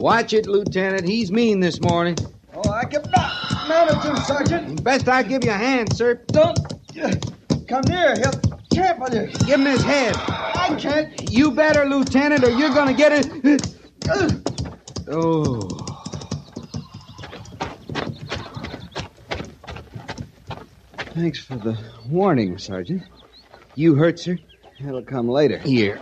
Watch it, Lieutenant. He's mean this morning. Oh, I can manage him, Sergeant. Best I give you a hand, sir. Don't come near. He'll trample you. Give him his head. I can't. You better, Lieutenant, or you're going to get it. Oh. Thanks for the warning, Sergeant. You hurt, sir? That'll come later. Here.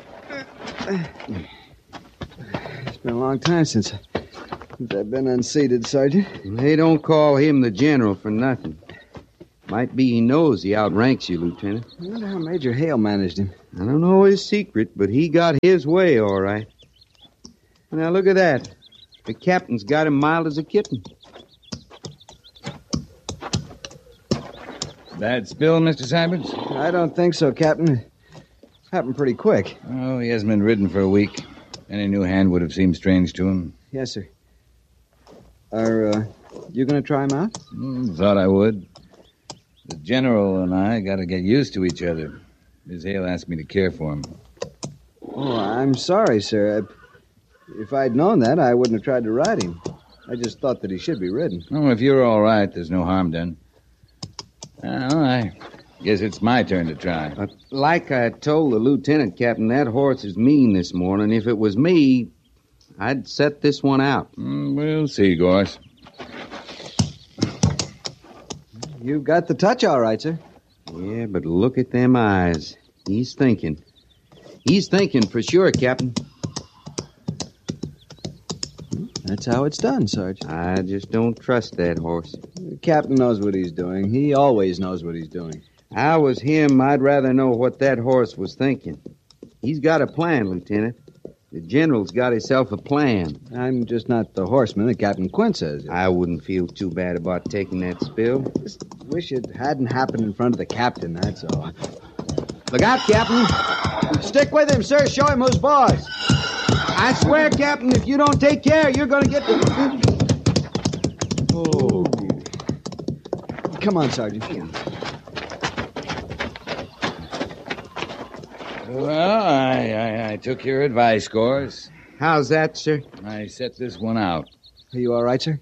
It's been a long time since I've been unseated, Sergeant. They don't call him the general for nothing. Might be he knows he outranks you, Lieutenant. I wonder how Major Hale managed him. I don't know his secret, but he got his way all right. Now, look at that. The captain's got him mild as a kitten. Bad spill, Mr. Syberts? I don't think so, Captain. It happened pretty quick. Oh, he hasn't been ridden for a week. Any new hand would have seemed strange to him. Yes, sir. Are you going to try him out? Thought I would. The general and I got to get used to each other. Miss Hale asked me to care for him. Oh, I'm sorry, sir. If I'd known that, I wouldn't have tried to ride him. I just thought that he should be ridden. Oh, if you're all right, there's no harm done. Well, I guess it's my turn to try. But like I told the lieutenant, Captain, that horse is mean this morning. If it was me, I'd set this one out. We'll see, Gorse. You've got the touch all right, sir. Yeah, but look at them eyes. He's thinking. He's thinking for sure, Captain. That's how it's done, Sergeant. I just don't trust that horse. The captain knows what he's doing. He always knows what he's doing. If I was him, I'd rather know what that horse was thinking. He's got a plan, Lieutenant. The general's got himself a plan. I'm just not the horseman that Captain Quint says. I wouldn't feel too bad about taking that spill. Just wish it hadn't happened in front of the captain, that's all. Look out, Captain. Stick with him, sir. Show him who's boss. I swear, Captain, if you don't take care, you're going to get... Oh. Come on, Sergeant. Well, I took your advice, Gorse. How's that, sir? I set this one out. Are you all right, sir?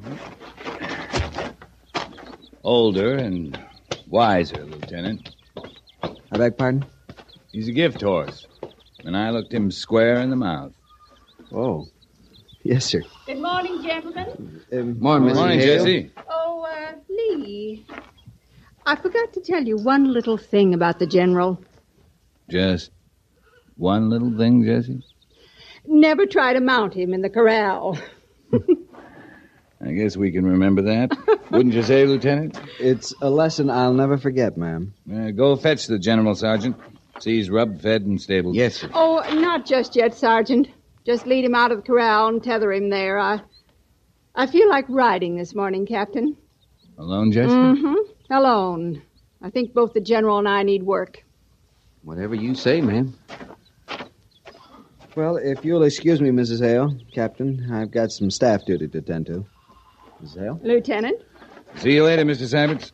Older and wiser, Lieutenant. I beg pardon? He's a gift horse, and I looked him square in the mouth. Oh. Yes, sir. Good morning, gentlemen. Morning, Mrs. Morning, Hale. Jessie. Oh, Lee. I forgot to tell you one little thing about the general. Just one little thing, Jessie? Never try to mount him in the corral. I guess we can remember that. Wouldn't you say, Lieutenant? It's a lesson I'll never forget, ma'am. Go fetch the general, Sergeant. See he's rubbed, fed, and stabled. Yes, sir. Oh, not just yet, Sergeant. Just lead him out of the corral and tether him there. I feel like riding this morning, Captain. Alone, Jessie? Mm-hmm. Alone. I think both the general and I need work. Whatever you say, ma'am. Well, if you'll excuse me, Mrs. Hale, Captain, I've got some staff duty to attend to. Mrs. Hale? Lieutenant? See you later, Mr. Syberts.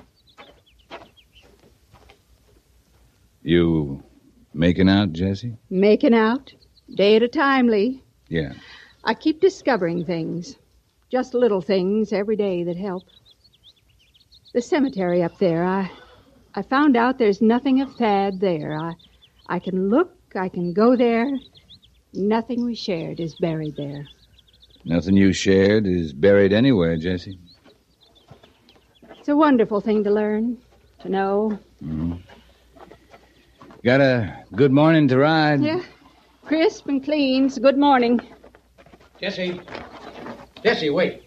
You making out, Jessie? Making out. Day at a time, Lee. Yeah. I keep discovering things. Just little things every day that help. The cemetery up there, I found out there's nothing of Thad there. I can look, I can go there. Nothing we shared is buried there. Nothing you shared is buried anywhere, Jessie. It's a wonderful thing to learn, to know. Mm-hmm. Got a good morning to ride? Yeah, crisp and clean. It's a good morning. Jessie, wait.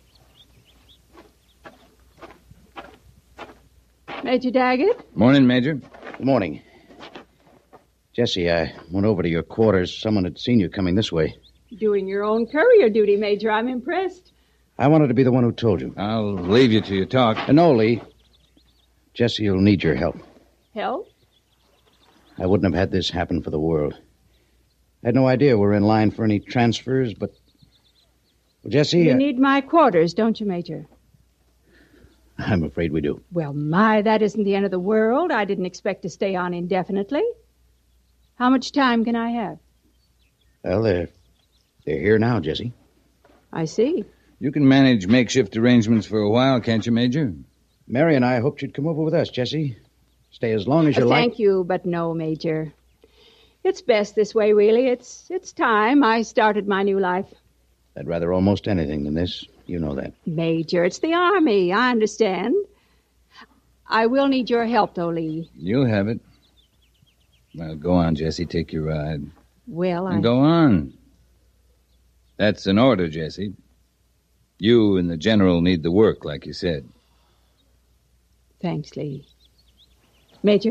Major Daggett? Morning, Major. Good morning. Jessie, I went over to your quarters. Someone had seen you coming this way. Doing your own courier duty, Major. I'm impressed. I wanted to be the one who told you. I'll leave you to your talk. No, Lee. Jessie, you'll need your help. Help? I wouldn't have had this happen for the world. I had no idea we were in line for any transfers, but... Well, Jessie... You need my quarters, don't you, Major? I'm afraid we do. Well, that isn't the end of the world. I didn't expect to stay on indefinitely. How much time can I have? Well, they're here now, Jessie. I see. You can manage makeshift arrangements for a while, can't you, Major? Mary and I hoped you'd come over with us, Jesse. Stay as long as you like. Thank you, but no, Major. It's best this way, really. It's time I started my new life. I'd rather almost anything than this. You know that. Major, it's the Army. I understand. I will need your help, though, Lee. You'll have it. Well, go on, Jesse. Take your ride. Well, And go on. That's an order, Jesse. You and the General need the work, like you said. Thanks, Lee. Major?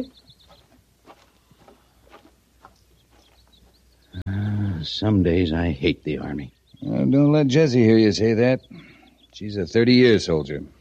Some days I hate the Army. Don't let Jessie hear you say that. She's a 30-year soldier.